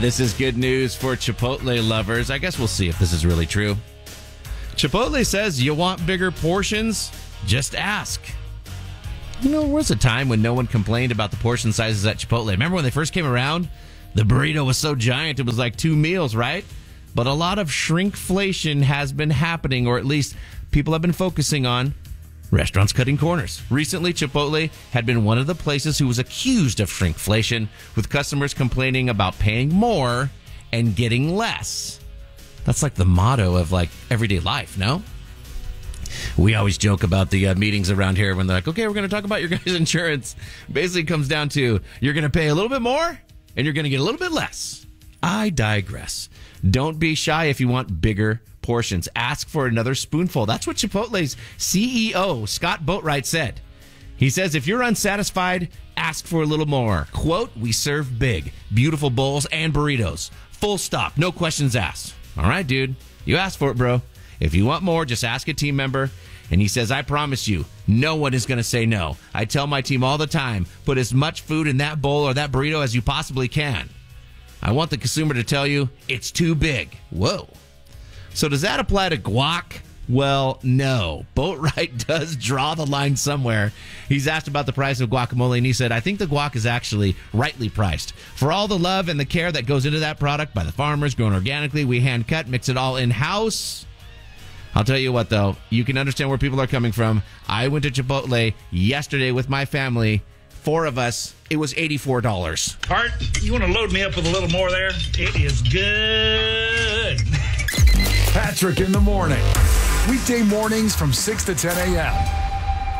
This is good news for Chipotle lovers. I guess we'll see if this is really true. Chipotle says you want bigger portions? Just ask. You know, there was a time when no one complained about the portion sizes at Chipotle. Remember when they first came around? The burrito was so giant, it was like 2 meals, right? But a lot of shrinkflation has been happening, or at least people have been focusing on restaurants cutting corners. Recently, Chipotle had been one of the places who was accused of shrinkflation, with customers complaining about paying more and getting less. That's like the motto of like everyday life, no? We always joke about the meetings around here when they're like, okay, we're going to talk about your guys' insurance. Basically, it comes down to you're going to pay a little bit more and you're going to get a little bit less. I digress. Don't be shy if you want bigger portions. Ask for another spoonful. That's what Chipotle's CEO, Scott Boatwright, said. He says, if you're unsatisfied, ask for a little more. Quote, we serve big, beautiful bowls and burritos. Full stop. No questions asked. All right, dude. You asked for it, bro. If you want more, just ask a team member. And he says, I promise you, no one is going to say no. I tell my team all the time, put as much food in that bowl or that burrito as you possibly can. I want the consumer to tell you it's too big. Whoa. So does that apply to guac? Well, no. Boatwright does draw the line somewhere. He's asked about the price of guacamole, and he said, I think the guac is actually rightly priced. For all the love and the care that goes into that product by the farmers, grown organically, we hand cut, mix it all in-house. I'll tell you what, though, you can understand where people are coming from. I went to Chipotle yesterday with my family. 4 of us. It was $84. Art, you want to load me up with a little more there? It is good. Patrick in the morning. Weekday mornings from 6 to 10 a.m.